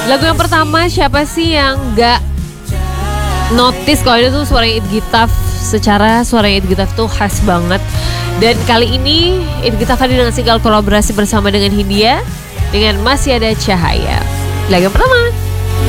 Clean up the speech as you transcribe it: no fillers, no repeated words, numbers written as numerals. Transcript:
Lagu yang pertama, siapa sih yang gak notice kalau itu tuh suaranya It Gitaf. Secara suaranya It Gitaf tuh khas banget. Dan kali ini It Gitaf hadir dengan single kolaborasi bersama dengan Hindia dengan Masih Ada Cahaya. Lagu yang pertama.